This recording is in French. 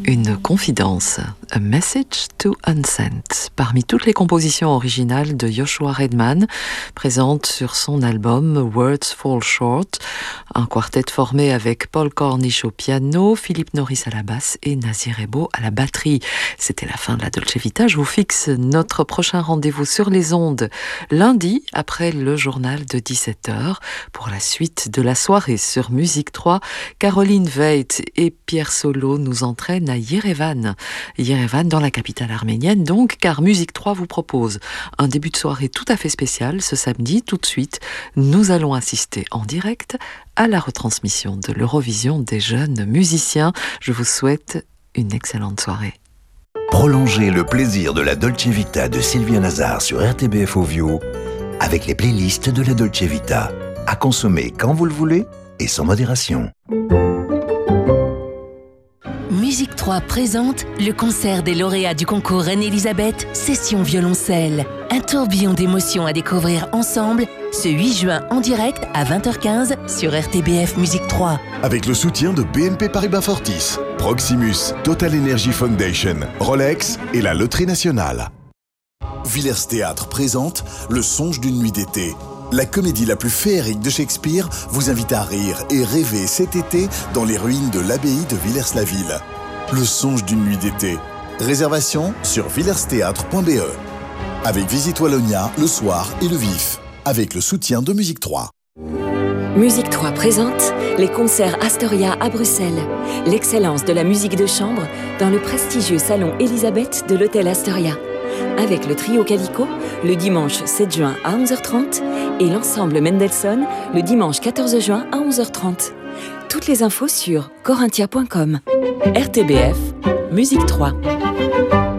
Une confidence, A Message to Unsent, parmi toutes les compositions originales de Joshua Redman, présentes sur son album Words Fall Short, un quartet formé avec Paul Cornish au piano, Philippe Norris à la basse et Nazir Ebo à la batterie. C'était la fin de la Dolce Vita. Je vous fixe notre prochain rendez-vous sur les ondes lundi après le journal de 17h pour la suite de la soirée sur Musique 3. Caroline Veit et Pierre Solo nous entraînent à Yerevan dans la capitale arménienne donc, car Musique 3 vous propose un début de soirée tout à fait spécial ce samedi. Tout de suite, nous allons assister en direct à la retransmission de l'Eurovision des jeunes musiciens. Je vous souhaite une excellente soirée. Prolongez le plaisir de la Dolce Vita de Sylvia Nazar sur RTBF Ovio avec les playlists de la Dolce Vita, à consommer quand vous le voulez et sans modération. Musique 3 présente le concert des lauréats du concours Reine-Elisabeth, session violoncelle. Un tourbillon d'émotions à découvrir ensemble ce 8 juin en direct à 20h15 sur RTBF Musique 3. Avec le soutien de BNP Paribas Fortis, Proximus, Total Energy Foundation, Rolex et la Loterie Nationale. Villers Théâtre présente Le Songe d'une nuit d'été. La comédie la plus féerique de Shakespeare vous invite à rire et rêver cet été dans les ruines de l'abbaye de Villers-la-Ville. Le Songe d'une nuit d'été. Réservation sur villersthéâtre.be. Avec Visite Wallonia, Le Soir et Le Vif. Avec le soutien de Musique 3. Musique 3 présente les concerts Astoria à Bruxelles. L'excellence de la musique de chambre dans le prestigieux salon Elisabeth de l'hôtel Astoria. Avec le trio Calico, le dimanche 7 juin à 11h30 et l'ensemble Mendelssohn le dimanche 14 juin à 11h30. Toutes les infos sur corinthia.com. RTBF, Musique 3.